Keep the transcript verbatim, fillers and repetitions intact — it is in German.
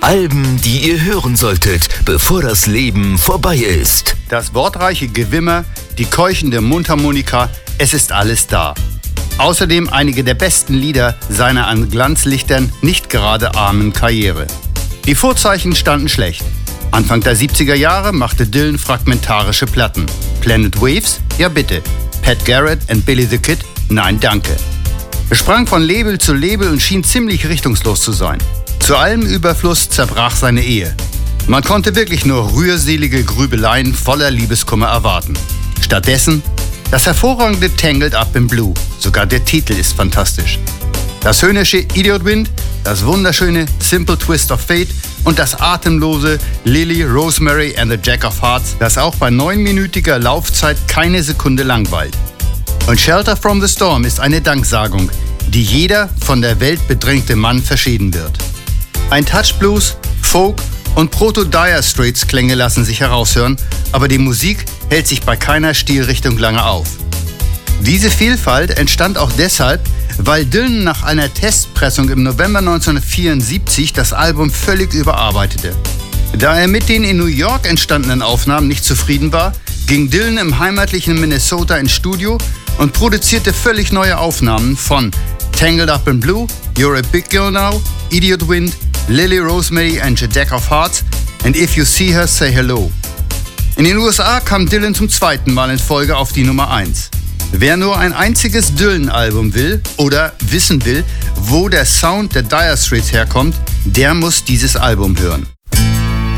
Alben, die ihr hören solltet, bevor das Leben vorbei ist. Das wortreiche Gewimmer, die keuchende Mundharmonika, es ist alles da. Außerdem einige der besten Lieder seiner an Glanzlichtern nicht gerade armen Karriere. Die Vorzeichen standen schlecht. Anfang der siebziger Jahre machte Dylan fragmentarische Platten. Planet Waves? Ja bitte. Pat Garrett and Billy the Kid? Nein, danke. Er sprang von Label zu Label und schien ziemlich richtungslos zu sein. Zu allem Überfluss zerbrach seine Ehe. Man konnte wirklich nur rührselige Grübeleien voller Liebeskummer erwarten. Stattdessen das hervorragende Tangled Up in Blue. Sogar der Titel ist fantastisch. Das höhnische Idiot Wind, das wunderschöne Simple Twist of Fate und das atemlose Lily, Rosemary and the Jack of Hearts, das auch bei neunminütiger Laufzeit keine Sekunde langweilt. Und Shelter from the Storm ist eine Danksagung, die jeder von der Welt bedrängte Mann verschieden wird. Ein Touch Blues, Folk und Proto-Dire Straits Klänge lassen sich heraushören, aber die Musik hält sich bei keiner Stilrichtung lange auf. Diese Vielfalt entstand auch deshalb, weil Dylan nach einer Testpressung im November neunzehnhundertvierundsiebzig das Album völlig überarbeitete. Da er mit den in New York entstandenen Aufnahmen nicht zufrieden war, ging Dylan im heimatlichen Minnesota ins Studio und produzierte völlig neue Aufnahmen von Tangled Up in Blue, You're a Big Girl Now, Idiot Wind, Lily, Rosemary and the Jack of Hearts and If You See Her, Say Hello. In den U S A kam Dylan zum zweiten Mal in Folge auf die Nummer eins. Wer nur ein einziges Dylan-Album will oder wissen will, wo der Sound der Dire Straits herkommt, der muss dieses Album hören.